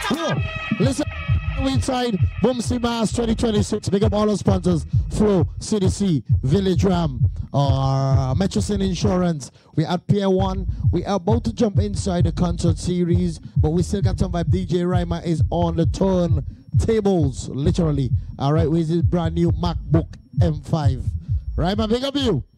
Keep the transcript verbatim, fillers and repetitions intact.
Bro, listen. Inside Boomsy Mass twenty twenty-six. Big up all our sponsors: Flow, C D C, Village Ram, uh, Metrosin Insurance. We at Pier One. We are about to jump inside the concert series, but we still got some vibe. D J Rhymer is on the turn tables, literally. All right, with his brand new MacBook M five. Rhymer, big up you.